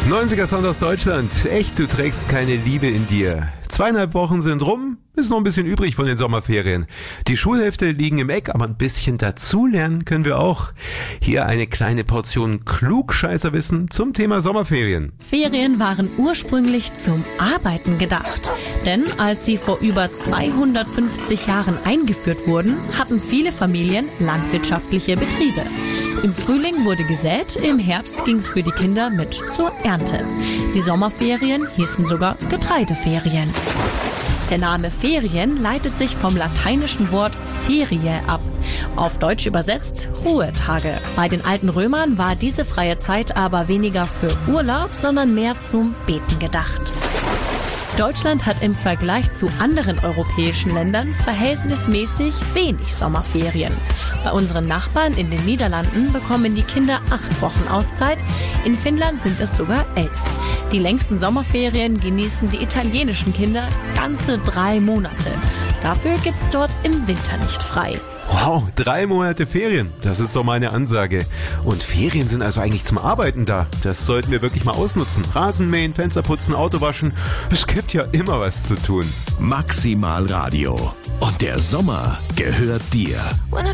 90er Sound aus Deutschland. Echt, du trägst keine Liebe in dir. 2,5 Wochen sind rum, ist noch ein bisschen übrig von den Sommerferien. Die Schulhälfte liegen im Eck, aber ein bisschen dazulernen können wir auch. Hier eine kleine Portion Klugscheißerwissen zum Thema Sommerferien. Ferien waren ursprünglich zum Arbeiten gedacht. Denn als sie vor über 250 Jahren eingeführt wurden, hatten viele Familien landwirtschaftliche Betriebe. Im Frühling wurde gesät, im Herbst ging es für die Kinder mit zur Ernte. Die Sommerferien hießen sogar Getreideferien. Der Name Ferien leitet sich vom lateinischen Wort ferie ab. Auf Deutsch übersetzt Ruhetage. Bei den alten Römern war diese freie Zeit aber weniger für Urlaub, sondern mehr zum Beten gedacht. Deutschland hat im Vergleich zu anderen europäischen Ländern verhältnismäßig wenig Sommerferien. Bei unseren Nachbarn in den Niederlanden bekommen die Kinder 8 Wochen Auszeit, in Finnland sind es sogar 11. Die längsten Sommerferien genießen die italienischen Kinder ganze 3 Monate. Dafür gibt's dort im Winter nicht frei. Wow, 3 Monate Ferien, das ist doch mal eine Ansage. Und Ferien sind also eigentlich zum Arbeiten da. Das sollten wir wirklich mal ausnutzen. Rasenmähen, Fenster putzen, Auto waschen. Es gibt ja immer was zu tun. Maximal Radio. Und der Sommer gehört dir.